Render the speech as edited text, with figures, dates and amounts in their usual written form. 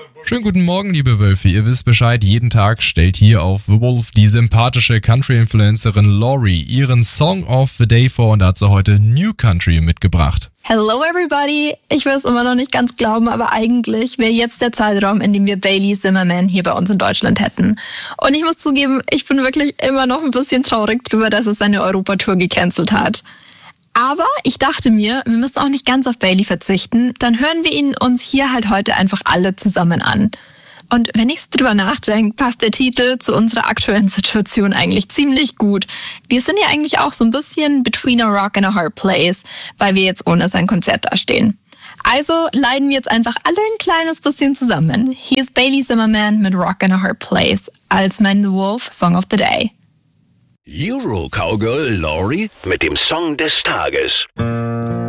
Schönen guten Morgen, liebe Wölfe. Ihr wisst Bescheid, jeden Tag stellt hier auf The Wolf die sympathische Country-Influencerin Lori ihren Song of the Day vor und da hat sie heute New Country mitgebracht. Hello everybody! Ich will es immer noch nicht ganz glauben, aber eigentlich wäre jetzt der Zeitraum, in dem wir Bailey Zimmerman hier bei uns in Deutschland hätten. Und ich muss zugeben, ich bin wirklich immer noch ein bisschen traurig drüber, dass es seine Europatour gecancelt hat. Aber ich dachte mir, wir müssen auch nicht ganz auf Bailey verzichten, dann hören wir ihn uns hier halt heute einfach alle zusammen an. Und wenn ich drüber nachdenke, passt der Titel zu unserer aktuellen Situation eigentlich ziemlich gut. Wir sind ja eigentlich auch so ein bisschen between a rock and a hard place, weil wir jetzt ohne sein Konzert dastehen. Also leiden wir jetzt einfach alle ein kleines bisschen zusammen. Hier ist Bailey Zimmerman mit Rock and a Hard Place als mein The Wolf Song of the Day. Euro Cowgirl Lori mit dem Song des Tages.